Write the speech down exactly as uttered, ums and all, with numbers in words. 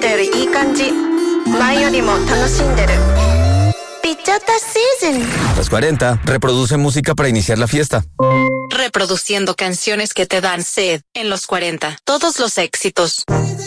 てるいい感じ。前よりも楽しんでる。Pichata season. Los cuarenta reproduce música para iniciar la fiesta. Reproduciendo canciones que te dan sed en los cuarenta. Todos los éxitos.